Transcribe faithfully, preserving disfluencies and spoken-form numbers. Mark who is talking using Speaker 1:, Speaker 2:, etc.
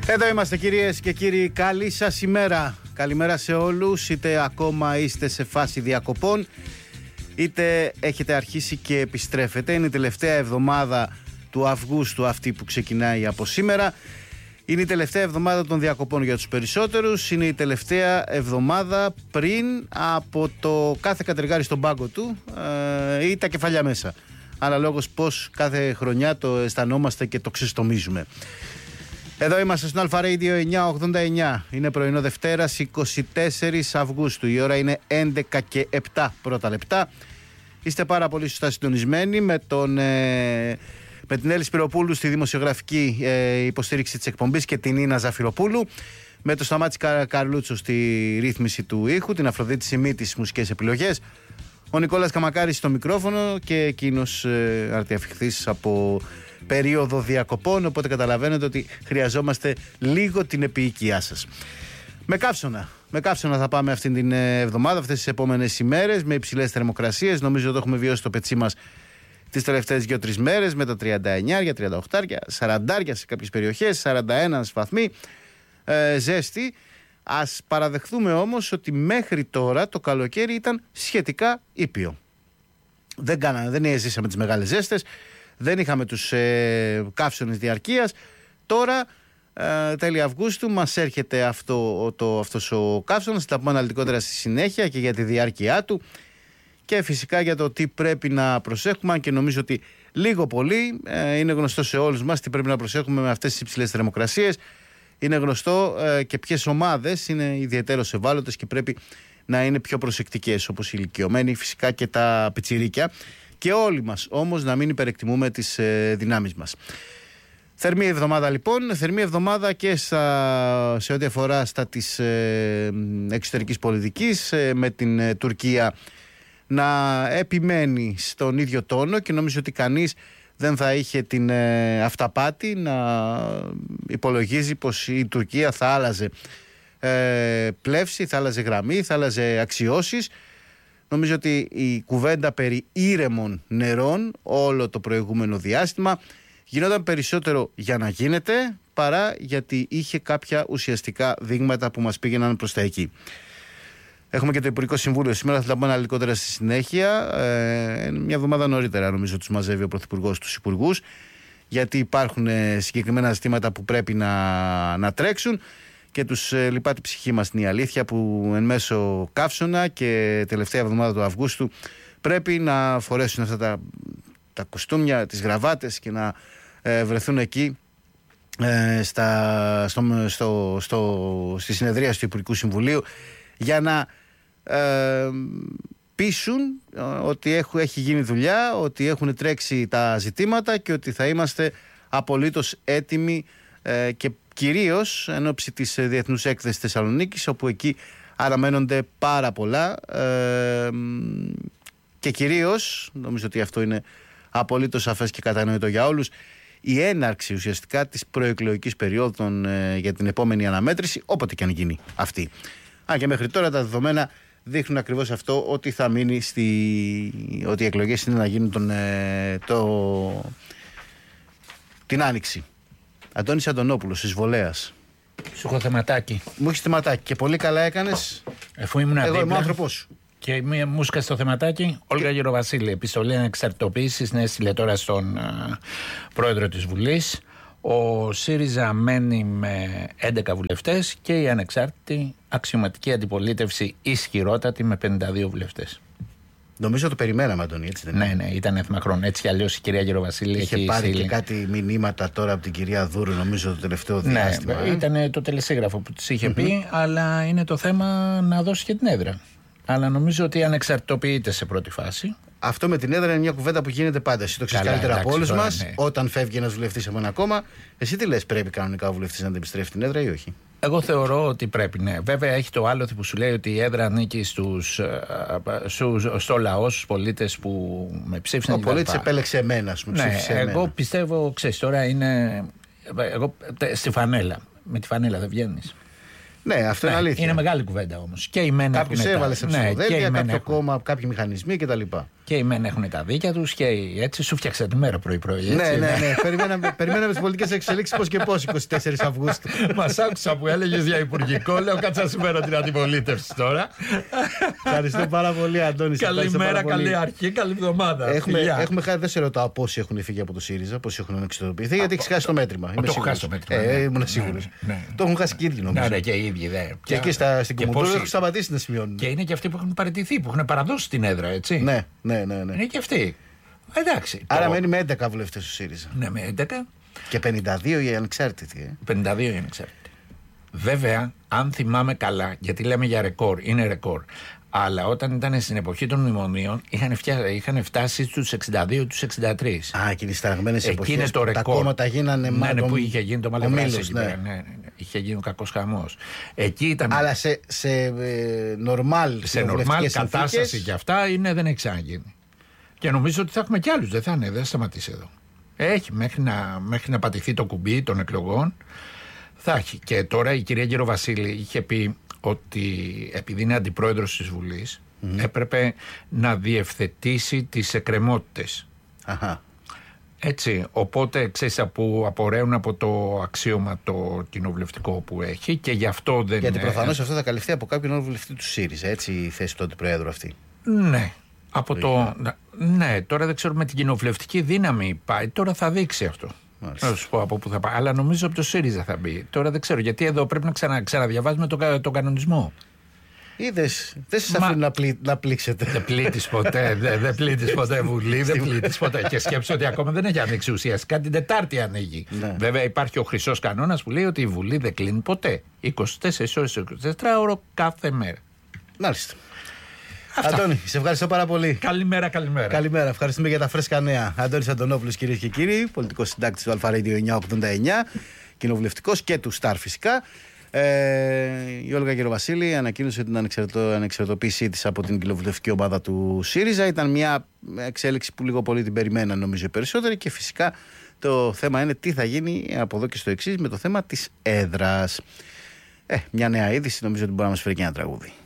Speaker 1: Εδώ είμαστε κυρίες και κύριοι, καλή σας ημέρα. Καλημέρα σε όλους, είτε ακόμα είστε σε φάση διακοπών, είτε έχετε αρχίσει και επιστρέφετε. Είναι η τελευταία εβδομάδα του Αυγούστου αυτή που ξεκινάει από σήμερα. Είναι η τελευταία εβδομάδα των διακοπών για τους περισσότερους. Είναι η τελευταία εβδομάδα πριν από το κάθε κατεργάρι στον πάγκο του ε, ή τα κεφάλια μέσα. Αναλόγως πώς κάθε χρονιά το αισθανόμαστε και το ξεστομίζουμε. Εδώ είμαστε στον Αλφα Radio εννιακόσια ογδόντα εννιά. Είναι πρωινό Δευτέρας είκοσι τέσσερις Αυγούστου. Η ώρα είναι έντεκα και επτά πρώτα λεπτά. Είστε πάρα πολύ σωστά συντονισμένοι με, τον, ε, με την Έλλη Σπυροπούλου στη δημοσιογραφική ε, υποστήριξη της εκπομπής και την Ίνα Ζαφυροπούλου. Με το Σταμάτη Καρλούτσο στη ρύθμιση του ήχου, την Αφροδίτη Σιμίτη στις μουσικές επιλογές. Ο Νικόλας Καμακάρης στο μικρόφωνο και εκείνος ε, αρτιαφιχθής από περίοδο διακοπών, οπότε καταλαβαίνετε ότι χρειαζόμαστε λίγο την επίοικιά σας. Με καύσωνα, με καύσωνα θα πάμε αυτή την εβδομάδα, αυτές τις επόμενες ημέρες, με υψηλές θερμοκρασίες. Νομίζω ότι έχουμε βιώσει το πετσί μας τις τελευταίες δύο τρεις μέρες με τα τριάντα εννιά, τριάντα οκτώ, σαράντα σε κάποιες περιοχές, σαράντα ένα βαθμοί, ε, ζέστη. Ας παραδεχθούμε όμως ότι μέχρι τώρα το καλοκαίρι ήταν σχετικά ήπιο. Δεν, κάνανε, δεν έζησαμε τις μεγάλες ζέστες. Δεν είχαμε τους ε, καύσονες διαρκείας. Τώρα, ε, τέλη Αυγούστου, μας έρχεται αυτό, το, αυτός ο καύσονας. Θα τα πούμε αναλυτικότερα στη συνέχεια και για τη διάρκεια του. Και φυσικά για το τι πρέπει να προσέχουμε. Αν και νομίζω ότι λίγο πολύ ε, είναι γνωστό σε όλους μας τι πρέπει να προσέχουμε με αυτές τις υψηλές θερμοκρασίες. Είναι γνωστό ε, και ποιες ομάδες είναι ιδιαιτέρως ευάλωτες και πρέπει να είναι πιο προσεκτικές, όπως οι ηλικιωμένοι, φυσικά και τα πιτσιρίκια. Και όλοι μας όμως να μην υπερεκτιμούμε τις ε, δυνάμεις μας. Θερμή εβδομάδα λοιπόν, θερμή εβδομάδα και στα, σε ό,τι αφορά στα της ε, εξωτερικής πολιτικής, ε, με την ε, Τουρκία να επιμένει στον ίδιο τόνο και νομίζω ότι κανείς δεν θα είχε την ε, αυταπάτη να υπολογίζει πως η Τουρκία θα άλλαζε ε, πλεύση, θα άλλαζε γραμμή, θα άλλαζε αξιώσεις. Νομίζω ότι η κουβέντα περί ήρεμων νερών όλο το προηγούμενο διάστημα γινόταν περισσότερο για να γίνεται παρά γιατί είχε κάποια ουσιαστικά δείγματα που μας πήγαιναν προς τα εκεί. Έχουμε και το Υπουργικό Συμβούλιο σήμερα, θα τα πούμε αναλυτικότερα στη συνέχεια. Ε, μια εβδομάδα νωρίτερα νομίζω τους μαζεύει ο Πρωθυπουργός τους υπουργούς, γιατί υπάρχουν ε, συγκεκριμένα ζητήματα που πρέπει να, να τρέξουν. Και τους ε, λυπά τη ψυχή μας είναι η αλήθεια που εν μέσω καύσωνα και τελευταία εβδομάδα του Αυγούστου πρέπει να φορέσουν αυτά τα, τα κοστούμια, τις γραβάτες και να ε, βρεθούν εκεί ε, στα, στο, στο, στο, στη συνεδρία του Υπουργικού Συμβουλίου για να ε, πείσουν ε, ότι έχουν, έχει γίνει δουλειά, ότι έχουν τρέξει τα ζητήματα και ότι θα είμαστε απολύτως έτοιμοι ε, και κυρίως εν ώψη της Διεθνούς Έκθεσης Θεσσαλονίκης, όπου εκεί αναμένονται πάρα πολλά ε, και κυρίως, νομίζω ότι αυτό είναι απολύτως σαφές και κατανοητό για όλους, η έναρξη ουσιαστικά της προεκλογικής περίοδου ε, για την επόμενη αναμέτρηση, όποτε και αν γίνει αυτή. Αν και μέχρι τώρα τα δεδομένα δείχνουν ακριβώς αυτό, ότι θα μείνει στη... ότι οι εκλογές είναι να γίνουν τον, ε, το... την Άνοιξη. Αντώνης Αντωνόπουλος, εισβολέας.
Speaker 2: Σου έχω θεματάκι.
Speaker 1: Μου έχεις θεματάκι και πολύ καλά έκανες.
Speaker 2: Εφού ήμουν
Speaker 1: εγώ είμαι ο άνθρωπός σου.
Speaker 2: Και μία μουσκα στο θεματάκι. Όλγα Γεροβασίλη, επιστολή ανεξαρτητοποίησης, ναι, έστειλε τώρα στον α, πρόεδρο της Βουλής. Ο ΣΥΡΙΖΑ μένει με έντεκα βουλευτές και η ανεξάρτητη αξιωματική αντιπολίτευση ισχυρότατη με πενήντα δύο βουλευτές. Νομίζω το περιμέναμε, Αντώνη, έτσι δεν είναι? Ναι, ναι, ήταν έθιμα χρόνο. Έτσι κι αλλιώς η κυρία Γεροβασίλη
Speaker 1: είχε
Speaker 2: έχει
Speaker 1: πάρει
Speaker 2: στείλει
Speaker 1: και κάτι μηνύματα τώρα από την κυρία Δούρου, νομίζω το τελευταίο διάστημα.
Speaker 2: Ναι, ε? ήταν το τελεσίγραφο που της είχε mm-hmm. πει, αλλά είναι το θέμα να δώσει και την έδρα. Αλλά νομίζω ότι ανεξαρτητοποιείται σε πρώτη φάση.
Speaker 1: Αυτό με την έδρα είναι μια κουβέντα που γίνεται πάντα. Εσύ το ξέρεις καλύτερα από όλους μας. Ναι. Όταν φεύγει ένας βουλευτής από ένα κόμμα, εσύ τι λες, πρέπει κανονικά ο βουλευτής να αντεπιστρέφει την έδρα ή όχι?
Speaker 2: Εγώ θεωρώ ότι πρέπει, ναι. Βέβαια έχει το άλλο που σου λέει ότι η έδρα ανήκει στους, στους, στο λαό, στους πολίτες που με ψήφισαν.
Speaker 1: Ο πολίτης επέλεξε εμένα, ας πούμε, ψήφισε
Speaker 2: ναι,
Speaker 1: εμένα.
Speaker 2: Εγώ πιστεύω, ξέρεις, τώρα είναι εγώ, στη φανέλα. Με τη φανέλα δεν βγαίνεις.
Speaker 1: Ναι, αυτό ναι, είναι αλήθεια.
Speaker 2: Είναι μεγάλη κουβέντα όμως. Και η μένα
Speaker 1: κάποιος έβαλε σε ψηφοδέλτια, ναι, κάποιο κόμμα, κάποιοι μηχανισμοί κτλ.
Speaker 2: Και οι μεν έχουν τα δίκια τους και έτσι σου φτιάξα τη μέρα πρωί-πρωί.
Speaker 1: Ναι, ναι, ναι. περιμέναμε, περιμέναμε τις πολιτικές εξελίξεις πώς και πώς εικοστή τέσσερις Αυγούστου.
Speaker 2: Μας άκουσα που έλεγες για υπουργικό. Λέω κάτσα σήμερα την αντιπολίτευση τώρα.
Speaker 1: Ευχαριστώ πάρα πολύ, Αντώνη.
Speaker 2: Καλημέρα, καλή αρχή, καλή εβδομάδα.
Speaker 1: Έχουμε, έχουμε χάσει, δεν σε ρωτάω πόσοι έχουν φύγει από το ΣΥΡΙΖΑ, πόσοι έχουν εξοδοποιηθεί, γιατί έχει χάσει το μέτρημα.
Speaker 2: Το έχω χάσει το μέτρημα.
Speaker 1: Ε, ήμουν σίγουρο. Το έχουν χάσει και οι ίδιοι νομίζω.
Speaker 2: Ναι, και οι ίδιοι.
Speaker 1: Και εκεί στην Κουμουτούρου έχουν σταματήσει να σημειώνουν.
Speaker 2: Και είναι και αυτοί που έχουν παραιτηθεί, που έχουν παραδώσει την έδρα, έτσι.
Speaker 1: Ναι, ναι, ναι. ναι.
Speaker 2: Είναι και αυτοί. Εντάξει.
Speaker 1: Άρα το... μένει με έντεκα βουλευτές του ΣΥΡΙΖΑ.
Speaker 2: Ναι, με έντεκα.
Speaker 1: Και πενήντα δύο οι ανεξάρτητοι. Ε.
Speaker 2: πενήντα δύο οι ανεξάρτητοι. Βέβαια, αν θυμάμαι καλά, γιατί λέμε για ρεκόρ, είναι ρεκόρ. Αλλά όταν ήταν στην εποχή των μνημονίων είχαν, φτιά... είχαν φτάσει στους εξήντα δύο, τους εξήντα τρία.
Speaker 1: Α, και οι σταραγμένες εποχές
Speaker 2: το
Speaker 1: τα κόμματα γίνανε
Speaker 2: ναι, ναι, που είχε γίνει το Μαλεβράσι.
Speaker 1: Ναι.
Speaker 2: Ναι, ναι, ναι. Είχε γίνει ο κακός χαμός. Εκεί ήταν...
Speaker 1: Αλλά σε, σε ε, νορμάλ
Speaker 2: σε νορμάλ κατάσταση και αυτά είναι, δεν έχει ξαναγίνει. Και νομίζω ότι θα έχουμε κι άλλους. Δεν θα είναι, δεν θα σταματήσει εδώ. Έχει μέχρι να, μέχρι να πατηθεί το κουμπί των εκλογών. Θα έχει. Και τώρα η κυρία Γεροβασίλη είχε πει ότι επειδή είναι αντιπρόεδρος της Βουλής mm. έπρεπε να διευθετήσει τις εκκρεμότητες.
Speaker 1: Αχα.
Speaker 2: Έτσι, οπότε ξέρεις που απορρέουν από το αξίωμα το κοινοβουλευτικό που έχει και γι' αυτό δεν...
Speaker 1: Γιατί προφανώς αυτό θα καλυφθεί από κάποιον άλλο βουλευτή του ΣΥΡΙΖΑ, έτσι η θέση του αντιπροέδρου αυτή.
Speaker 2: Ναι. Από το... Ναι, τώρα δεν ξέρω με την κοινοβουλευτική δύναμη πάει, τώρα θα δείξει αυτό. Μάλιστα. Θα σου πω από πού θα πάει. Αλλά νομίζω από το ΣΥΡΙΖΑ θα μπει. Τώρα δεν ξέρω γιατί εδώ πρέπει να ξανα, ξαναδιαβάζουμε τον το κανονισμό.
Speaker 1: Είδες, δεν σας αφήνουν να, πλή, να πλήξετε.
Speaker 2: Δεν πλήττεις ποτέ, δεν δε πλήττεις ποτέ Βουλή, δεν πλήττεις ποτέ. Και σκέψου ότι ακόμα δεν έχει ανοίξει ουσιαστικά, την Τετάρτη ανοίγει. Ναι. Βέβαια υπάρχει ο χρυσός κανόνας που λέει ότι η Βουλή δεν κλείνει ποτέ. είκοσι τέσσερις ώρες, είκοσι τέσσερις ώρο κάθε μέρα.
Speaker 1: Μάλιστα. Αυτά. Αντώνη, σε ευχαριστώ πάρα πολύ.
Speaker 2: Καλημέρα, καλημέρα.
Speaker 1: Καλημέρα, ευχαριστούμε για τα φρέσκα νέα. Αντώνης Αντωνόπουλος, κυρίες και κύριοι, πολιτικός συντάκτης του Αλφα Radio εννιακόσια ογδόντα εννιά, κοινοβουλευτικός και του Σταρ φυσικά. Ε, η Όλγα Γεροβασίλη ανακοίνωσε την ανεξαρτητοποίησή της από την κοινοβουλευτική ομάδα του ΣΥΡΙΖΑ. Ήταν μια εξέλιξη που λίγο πολύ την περιμέναν νομίζω οι περισσότεροι και φυσικά το θέμα είναι τι θα γίνει από εδώ και στο εξής με το θέμα της έδρας. Ε, μια νέα είδηση νομίζω ότι μπορεί να μας φέρει και ένα τραγούδι.